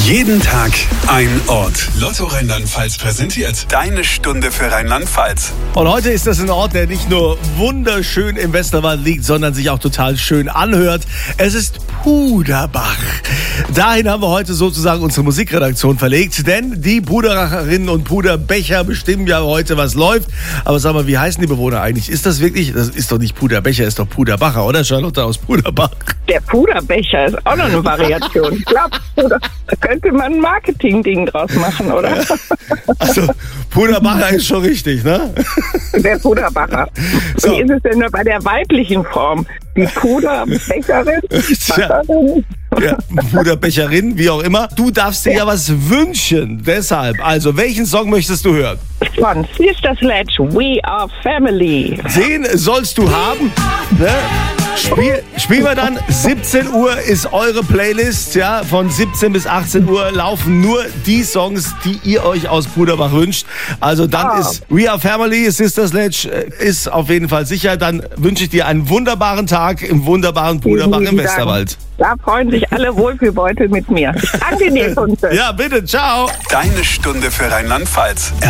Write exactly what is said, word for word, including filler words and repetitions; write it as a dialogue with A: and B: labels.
A: Jeden Tag ein Ort. Lotto Rheinland-Pfalz präsentiert deine Stunde für Rheinland-Pfalz.
B: Und heute ist das ein Ort, der nicht nur wunderschön im Westerwald liegt, sondern sich auch total schön anhört. Es ist Puderbach. Dahin haben wir heute sozusagen unsere Musikredaktion verlegt, denn die Puderacherinnen und Puderbecher bestimmen ja heute, was läuft. Aber sag mal, wie heißen die Bewohner eigentlich? Ist das wirklich, das ist doch nicht Puderbecher, ist doch Puderbacher, oder Charlotte aus Puderbach?
C: Der Puderbecher ist auch noch eine Variation. Ich glaube, da könnte man ein Marketing-Ding draus machen, oder?
B: Also, Puderbacher ist schon richtig, ne?
C: Der Puderbacher.
B: So.
C: Wie ist es denn nur bei der weiblichen Form? Die Puderbecherin?
B: Tja. Ja, Puderbecherin, wie auch immer. Du darfst dir ja. ja was wünschen. Deshalb, also, welchen Song möchtest du hören?
C: Von Sister Sledge, We Are Family.
B: Den sollst du haben, ne? Spiel, spielen wir dann. siebzehn Uhr ist eure Playlist, ja. Von siebzehn bis achtzehn Uhr laufen nur die Songs, die ihr euch aus Puderbach wünscht. Also dann
C: Ah.
B: ist We Are Family, Sister Sledge ist auf jeden Fall sicher. Dann wünsche ich dir einen wunderbaren Tag im wunderbaren Puderbach im
C: Vielen Dank.
B: Westerwald.
C: Da freuen sich alle Wohlfühlbeutel mit mir. Ich danke dir, Kunze.
B: Ja, bitte, ciao.
A: Deine Stunde für Rheinland-Pfalz.